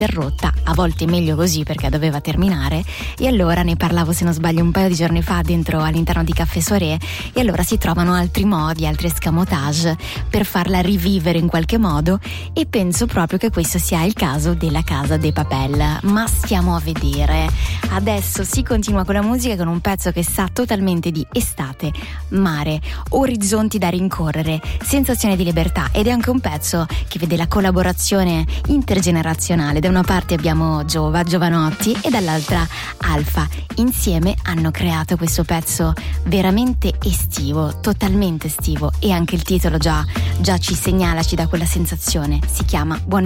interrotta, a volte meglio così perché doveva terminare, e allora ne parlavo, se non sbaglio, un paio di giorni fa all'interno di Café Soirée, e allora si trovano altri modi, altri escamotage per farla rivivere in qualche modo, e penso proprio che questo sia il caso della Casa de Papel. Ma stiamo a vedere. Adesso si continua con la musica, con un pezzo che sa totalmente di estate, mare, orizzonti da rincorrere, sensazione di libertà, ed è anche un pezzo che vede la collaborazione intergenerazionale. Da una parte abbiamo Giovanotti e dall'altra Alfa. Insieme hanno creato questo pezzo veramente estivo, totalmente estivo, e anche il titolo già ci segnala, ci dà quella sensazione. Si chiama Buon